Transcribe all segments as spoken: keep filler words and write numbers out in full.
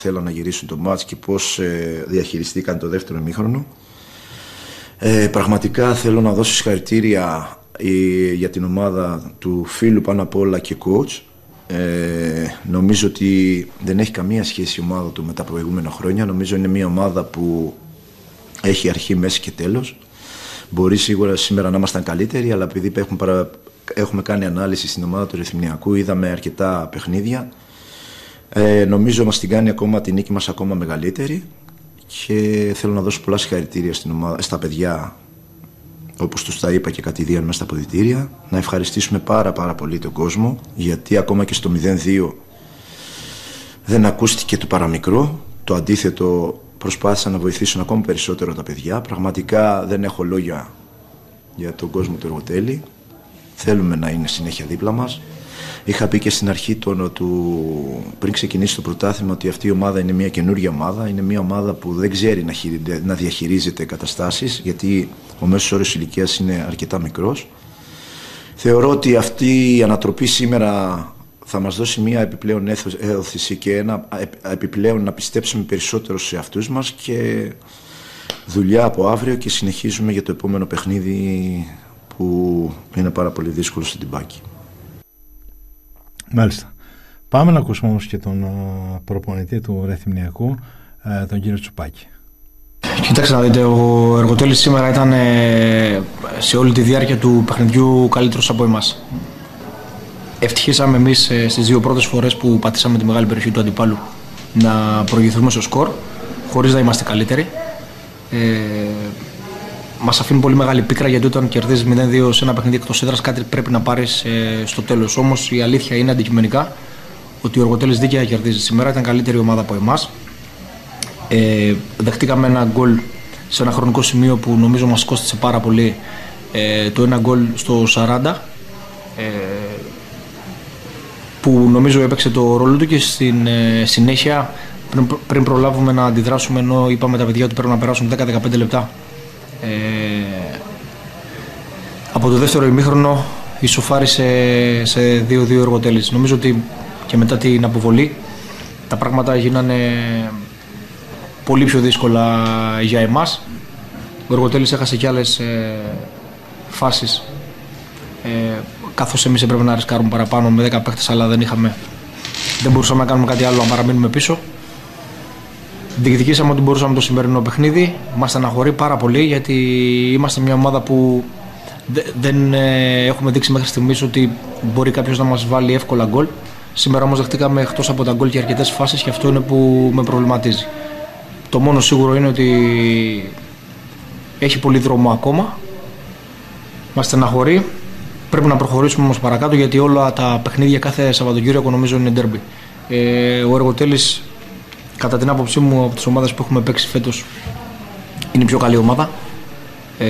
Θέλω να γυρίσουν το μάτς και πώς ε, διαχειριστήκαν το δεύτερο ημίχρονο. Ε, πραγματικά θέλω να δώσω συγχαρητήρια ε, για την ομάδα του φίλου πάνω απ' όλα και coach. Ε, νομίζω ότι δεν έχει καμία σχέση η ομάδα του με τα προηγούμενα χρόνια. Νομίζω είναι μια ομάδα που έχει αρχή, μέση και τέλος. Μπορεί σίγουρα σήμερα να ήμασταν καλύτεροι, αλλά επειδή έχουμε, παρα... έχουμε κάνει ανάλυση στην ομάδα του Ρεθυμνιακού, είδαμε αρκετά παιχνίδια. Ε, νομίζω μας την κάνει ακόμα τη νίκη μας ακόμα μεγαλύτερη και θέλω να δώσω πολλά συγχαρητήρια στην ομάδα, στα παιδιά, όπως τους τα είπα και κατηδίαν μέσα στα αποδυτήρια. Να ευχαριστήσουμε πάρα πάρα πολύ τον κόσμο, γιατί ακόμα και στο μηδέν δύο δεν ακούστηκε το παραμικρό. Το αντίθετο, προσπάθησαν να βοηθήσουν ακόμα περισσότερο τα παιδιά. Πραγματικά δεν έχω λόγια για τον κόσμο του Εργοτέλη. Θέλουμε να είναι συνέχεια δίπλα μας. Είχα πει και στην αρχή το, του, πριν ξεκινήσει το πρωτάθλημα, ότι αυτή η ομάδα είναι μια καινούργια ομάδα. Είναι μια ομάδα που δεν ξέρει να, χειρι, να διαχειρίζεται καταστάσεις, γιατί ο μέσος όρος ηλικίας είναι αρκετά μικρός. Θεωρώ ότι αυτή η ανατροπή σήμερα θα μας δώσει μια επιπλέον έωθηση και ένα επιπλέον να πιστέψουμε περισσότερο σε αυτούς μας και δουλειά από αύριο, και συνεχίζουμε για το επόμενο παιχνίδι που είναι πάρα πολύ δύσκολο στην Τυμπάκη. Μάλιστα. Πάμε να ακούσουμε όμως και τον προπονητή του Ρεθυμνιακού, τον κύριο Τσουπάκη. Κοιτάξτε να δείτε, ο Εργοτέλης σήμερα ήταν σε όλη τη διάρκεια του παιχνιδιού καλύτερος από εμάς. Ευτυχήσαμε εμείς στις δύο πρώτες φορές που πατήσαμε τη μεγάλη περιοχή του αντιπάλου να προηγηθούμε στο σκορ, χωρίς να είμαστε καλύτεροι. Ε, μας αφήνει πολύ μεγάλη πίκρα, γιατί όταν κερδίζεις μηδέν δύο σε ένα παιχνίδι εκτός έδρας, κάτι πρέπει να πάρεις ε, στο τέλος. Όμως η αλήθεια είναι αντικειμενικά ότι ο Εργοτέλης δίκαια κερδίζει. Σήμερα ήταν καλύτερη ομάδα από εμάς. Ε, δεχτήκαμε ένα γκολ σε ένα χρονικό σημείο που νομίζω μας κόστησε πάρα πολύ. Ε, το ένα γκολ στο σαράντα. Ε, που νομίζω έπαιξε το ρόλο του, και στην ε, συνέχεια πριν, πριν προλάβουμε να αντιδράσουμε, ενώ είπαμε τα παιδιά ότι πρέπει να περάσουν δέκα με δεκαπέντε λεπτά, ε, από το δεύτερο ημίχρονο ισοφάρισε σε δύο δύο Εργοτέλης. Νομίζω ότι και μετά την αποβολή τα πράγματα γίνανε πολύ πιο δύσκολα για εμάς. Ο Εργοτέλης έχασε κι άλλες ε, φάσεις, ε, καθώς εμείς έπρεπε να ρισκάρουμε παραπάνω με δέκα παίχτες, αλλά δεν είχαμε, δεν μπορούσαμε να κάνουμε κάτι άλλο, να παραμείνουμε πίσω. Διεκδικήσαμε ό,τι μπορούσαμε το σημερινό παιχνίδι. Μας στεναχωρεί πάρα πολύ, γιατί είμαστε μια ομάδα που δεν ε, έχουμε δείξει μέχρι στιγμής ότι μπορεί κάποιος να μας βάλει εύκολα γκολ. Σήμερα όμως δεχτήκαμε εκτός από τα γκολ και αρκετές φάσεις, και αυτό είναι που με προβληματίζει. Το μόνο σίγουρο είναι ότι έχει πολύ δρόμο ακόμα. Μας στεναχωρεί. Πρέπει να προχωρήσουμε όμως παρακάτω, γιατί όλα τα παιχνίδια κάθε Σαββατοκύριακο νομίζω είναι ντέρμπι. Ε, ο Εργοτέλης, κατά την άποψή μου, από τις ομάδες που έχουμε παίξει φέτος, είναι η πιο καλή ομάδα. Ε,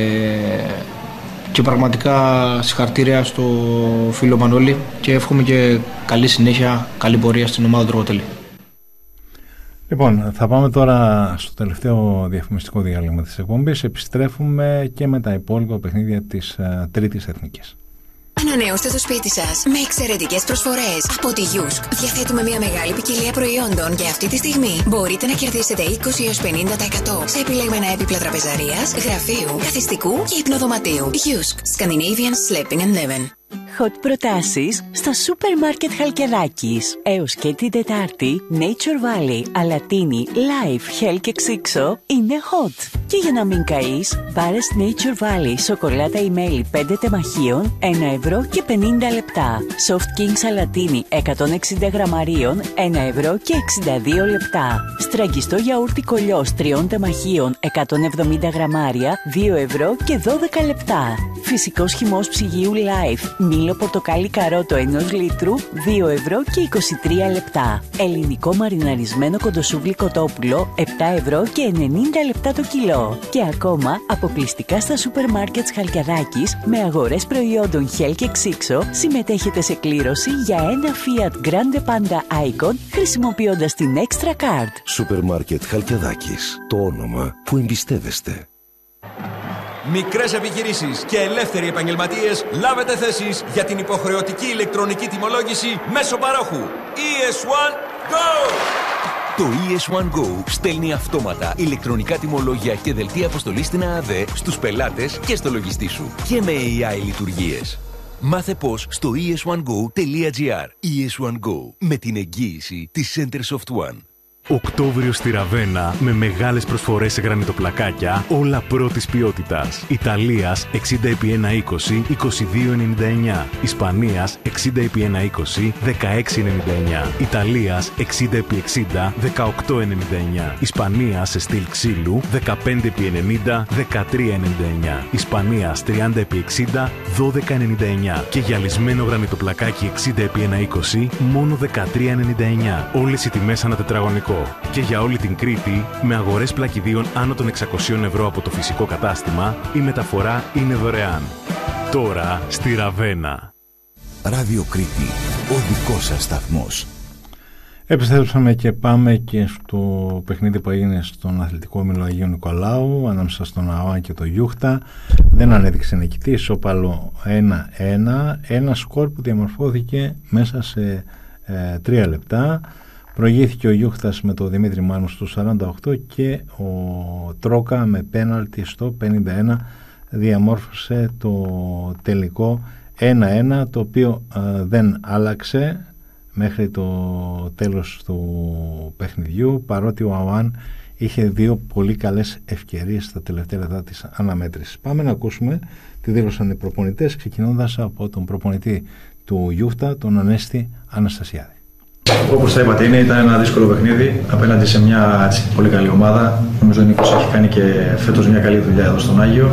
και πραγματικά συγχαρητήρια στο φίλο Μανώλη, και εύχομαι και καλή συνέχεια, καλή πορεία στην ομάδα του Εργοτέλη. Λοιπόν, θα πάμε τώρα στο τελευταίο διαφημιστικό διάλειμμα της εκπομπής. Επιστρέφουμε και με τα υπόλοιπα παιχνίδια της uh, Τρίτης Εθνικής. Ανανεώστε το σπίτι σας με εξαιρετικές προσφορές από τη Γιούσκ. Διαθέτουμε μια μεγάλη ποικιλία προϊόντων, και αυτή τη στιγμή μπορείτε να κερδίσετε είκοσι έως πενήντα τοις εκατό σε επιλεγμένα έπιπλα τραπεζαρίας, γραφείου, καθιστικού και υπνοδωματίου. Γιούσκ. Scandinavian Sleeping and Living. Hot προτάσεις στο σούπερ μάρκετ Χαλκιδάκης. Έως και την Τετάρτη, Nature Valley, Αλατίνη, Life, Hell και Ξύξο είναι hot. Και για να μην καείς, πάρε Nature Valley σοκολάτα ή μέλι πέντε τεμαχίων, ένα ευρώ και πενήντα λεπτά. Soft King Σαλατίνη εκατόν εξήντα γραμμαρίων, ένα ευρώ και εξήντα δύο λεπτά. Στραγγιστό γιαούρτι κολλιός τριών τεμαχίων, εκατόν εβδομήντα γραμμάρια, δύο ευρώ και δώδεκα λεπτά. Φυσικός χυμός ψυγείου Life, μήλο πορτοκάλι καρότο ενός λίτρου, δύο ευρώ και είκοσι τρία λεπτά. Ελληνικό μαριναρισμένο κοντοσούβλι κοτόπουλο, επτά ευρώ και ενενήντα λεπτά το κιλό. Και ακόμα αποκλειστικά στα σούπερ μάρκετ Χαλκιδάκης, με αγορές προϊόντων Hell και Ξύξο, συμμετέχετε σε κλήρωση για ένα Fiat Grande Panda Icon χρησιμοποιώντας την Extra Card. Σούπερ μάρκετ Χαλκιδάκης, το όνομα που εμπιστεύεστε. Μικρές επιχειρήσεις και ελεύθεροι επαγγελματίες, λάβετε θέσεις για την υποχρεωτική ηλεκτρονική τιμολόγηση μέσω παρόχου. ι ες ένα Go! Το ι ες One Go στέλνει αυτόματα ηλεκτρονικά τιμολόγια και δελτία αποστολής στην ΑΑΔΕ στους πελάτες και στο λογιστή σου. Και με έι άι λειτουργίες. Μάθε πώς στο ι ες one go τελεία τζι άρ. ι ες One Go, με την εγγύηση της Centersoft One. Οκτώβριο στη Ραβένα με μεγάλες προσφορές σε γρανιτοπλακάκια, όλα πρώτης ποιότητας. Ιταλίας εξήντα επί ένα είκοσι, είκοσι δύο ενενήντα εννιά. Ισπανίας εξήντα επί ένα είκοσι, δεκαέξι ενενήντα εννιά. Ιταλίας εξήντα επί εξήντα, δεκαοκτώ ενενήντα εννιά. Ισπανίας σε στυλ ξύλου δεκαπέντε επί ενενήντα, δεκατρία ενενήντα εννιά. Ισπανίας τριάντα επί εξήντα, δώδεκα ενενήντα εννιά. Και γυαλισμένο γρανιτοπλακάκι εξήντα επί ένα είκοσι, μόνο δεκατρία ενενήντα εννιά. Όλες οι τιμές ανά τετραγωνικό. Και για όλη την Κρήτη, με αγορές πλακιδίων άνω των εξακοσίων ευρώ από το φυσικό κατάστημα, η μεταφορά είναι δωρεάν. Τώρα στη Ραβένα. Ράδιο Κρήτη, ο δικός σας σταθμός. Επιστρέψαμε και πάμε και στο παιχνίδι που έγινε στον Αθλητικό Όμιλο Αγίου Νικολάου ανάμεσα στον ΑΟΑ και το Γιούχτα. Δεν ανέδειξε νικητή, ισόπαλο ένα ένα, ένα σκορ που διαμορφώθηκε μέσα σε ε, τρία λεπτά. Προηγήθηκε ο Γιούχτας με το Δημήτρη Μάνου στο σαράντα οκτώ και ο Τρόκα με πέναλτι στο πενήντα ένα διαμόρφωσε το τελικό ένα ένα, το οποίο ε, δεν άλλαξε μέχρι το τέλος του παιχνιδιού, παρότι ο ΑΟΑΝ είχε δύο πολύ καλές ευκαιρίες στα τελευταία λεπτά της αναμέτρησης. Πάμε να ακούσουμε τι δήλωσαν οι προπονητές, ξεκινώντας από τον προπονητή του Γιούχτα, τον Ανέστη Αναστασιάδη. Όπως τα είπατε, είναι, ήταν ένα δύσκολο παιχνίδι απέναντι σε μια έτσι, πολύ καλή ομάδα. Νομίζω ο Νίκος έχει κάνει και φέτος μια καλή δουλειά εδώ στον Άγιο.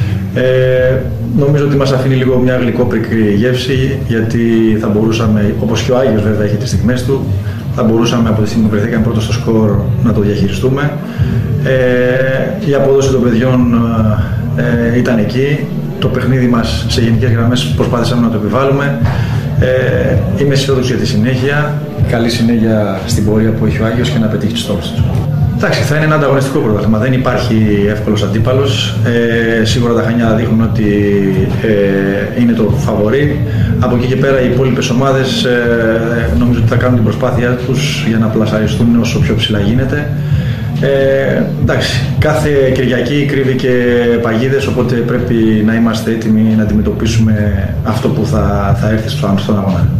Ε, νομίζω ότι μας αφήνει λίγο μια γλυκόπικρη γεύση, γιατί θα μπορούσαμε, όπως και ο Άγιος βέβαια έχει τις στιγμές του, θα μπορούσαμε από τη στιγμή που βρεθήκαμε πρώτο στο σκορ να το διαχειριστούμε. Ε, η απόδοση των παιδιών ε, ήταν εκεί. Το παιχνίδι μας σε γενικές γραμμές προσπάθησαμε να το επιβάλλουμε. Ε, είμαι αισιόδοξη για τη συνέχεια. Καλή συνέχεια στην πορεία που έχει ο Άγιος και να πετύχει τους στόχους του. Εντάξει, θα είναι ένα ανταγωνιστικό πρωτάθλημα. Δεν υπάρχει εύκολος αντίπαλος. Ε, σίγουρα τα Χανιά δείχνουν ότι ε, είναι το φαβορί. Από εκεί και πέρα οι υπόλοιπες ομάδες ε, νομίζω ότι θα κάνουν την προσπάθειά τους για να πλασαριστούν όσο πιο ψηλά γίνεται. Ε, εντάξει, κάθε Κυριακή κρύβει και παγίδες, οπότε πρέπει να είμαστε έτοιμοι να αντιμετωπίσουμε αυτό που θα, θα έρθει στον αγώνα.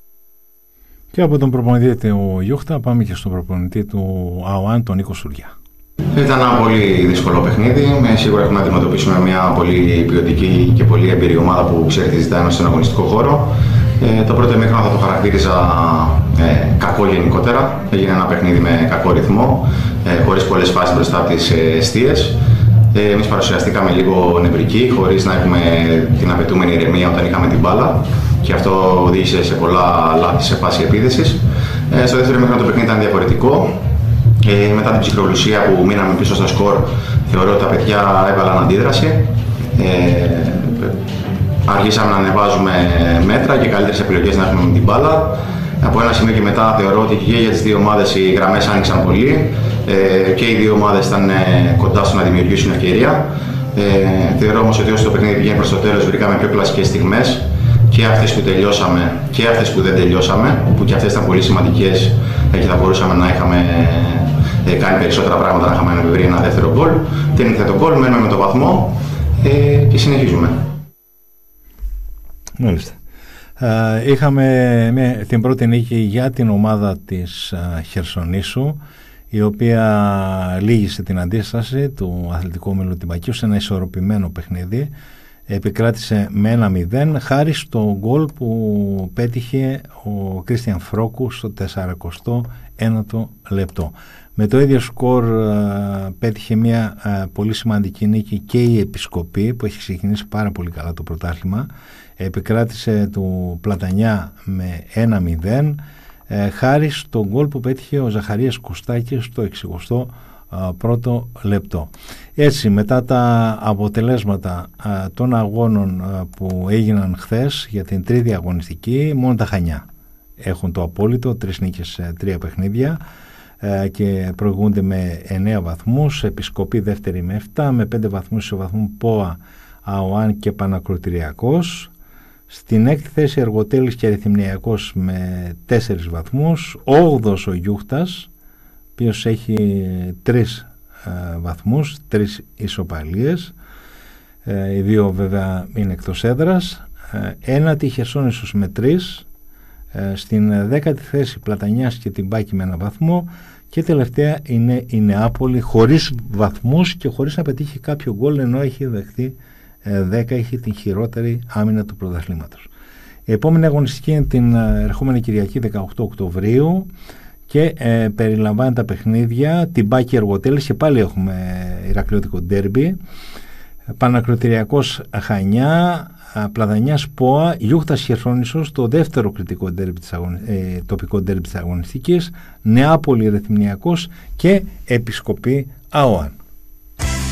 Και από τον προπονητή του Γιούχτα πάμε και στον προπονητή του ΑΟΑΝ, τον Νίκο Σουριά. Ήταν ένα πολύ δύσκολο παιχνίδι. Με σίγουρα έχουμε να αντιμετωπίσουμε μια πολύ ποιοτική και πολύ εμπειρή ομάδα που ξέρει τι ζητάει στον αγωνιστικό χώρο. Ε, το πρώτο ημίχρονο θα το χαρακτήριζα ε, κακό γενικότερα. Έγινε ένα παιχνίδι με κακό ρυθμό, ε, χωρίς πολλές φάσεις μπροστά από τις εστίες. Ε, εμείς παρουσιαστήκαμε λίγο νευρικοί, χωρίς να έχουμε την απαιτούμενη ηρεμία όταν είχαμε την μπάλα. Και αυτό οδήγησε σε πολλά λάθη σε φάση επίδεσης. Ε, στο δεύτερο ημίχρονο το παιχνίδι ήταν διαφορετικό. Ε, μετά την ψυχρολουσία που μείναμε πίσω στο σκορ, θεωρώ ότι τα παιδιά έβαλαν αντίδραση. Ε, Αργήσαμε να ανεβάζουμε μέτρα και καλύτερες επιλογές να έχουμε με την μπάλα. Από ένα σημείο και μετά θεωρώ ότι και για τις δύο ομάδες οι γραμμές άνοιξαν πολύ ε, και οι δύο ομάδες ήταν κοντά στο να δημιουργήσουν ευκαιρία. Ε, θεωρώ όμως ότι όσο το παιχνίδι βγαίνει προς το τέλος βρήκαμε πιο κλασικές στιγμές, και αυτές που τελειώσαμε και αυτές που δεν τελειώσαμε, που και αυτές ήταν πολύ σημαντικές και θα μπορούσαμε να είχαμε ε, κάνει περισσότερα πράγματα, να είχαμε βρει ένα δεύτερο γκολ. Δεν ήρθε το γκολ, μένουμε με το βαθμό ε, και συνεχίζουμε. Μάλιστα. Uh, είχαμε με, την πρώτη νίκη για την ομάδα της uh, Χερσονήσου, η οποία λύγησε την αντίσταση του Αθλητικού Όμιλου Τυμπακίου σε ένα ισορροπημένο παιχνίδι. Επικράτησε με ένα μηδέν χάρη στο γκολ που πέτυχε ο Κρίστιαν Φρόκου στο τεσσαρακοστό ένατο λεπτό. Με το ίδιο σκορ uh, πέτυχε μια uh, πολύ σημαντική νίκη και η Επισκοπή, που έχει ξεκινήσει πάρα πολύ καλά το πρωτάθλημα. Επικράτησε του Πλατανιά με ένα μηδέν ε, χάρη στο γκολ που πέτυχε ο Ζαχαρίας Κουστάκης στο εξηκοστό πρώτο λεπτό. Έτσι, μετά τα αποτελέσματα α, των αγώνων α, που έγιναν χθες για την τρίτη αγωνιστική, μόνο τα Χανιά έχουν το απόλυτο, τρεις νίκες σε τρία παιχνίδια α, και προηγούνται με εννέα βαθμούς. Επισκοπή δεύτερη με επτά, με πέντε βαθμούς σε βαθμού ΠΟΑ, ΑΟΑΝ και Πανακροτηριακός. Στην έκτη θέση Αργοτέλης και Αριθυμνιακός με τέσσερις βαθμούς, όγδος ο Γιούχτας οποίος έχει τρεις ε, βαθμούς, τρεις ισοπαλίες, ε, οι δύο βέβαια είναι εκτός έδρας, ε, ένατη η Χερσόνησος με τρεις, ε, στην δέκατη θέση Πλατανιάς και Τυμπάκη με ένα βαθμό, και τελευταία είναι η Νεάπολη χωρίς βαθμούς και χωρίς να πετύχει κάποιο γκολ, ενώ έχει δεχτεί ε, δέκα, έχει την χειρότερη άμυνα του πρωταθλήματος. Η επόμενη αγωνιστική είναι την ερχόμενη Κυριακή δεκαοκτώ Οκτωβρίου και ε, περιλαμβάνει τα παιχνίδια Τυμπάκη Αργοτέλης, και πάλι έχουμε ηρακλειώτικο ντέρμπι, Πανακροτηριακός Χανιά, Πλατανιάς Πόα, Γιούχτας Χερσόνησος, το δεύτερο κριτικό ντέρμπι της αγωνι... ε, τοπικό ντέρμπι της αγωνιστικής, Νεάπολη Ρεθυμνιακός και Επισκοπή ΑΟΑΝ.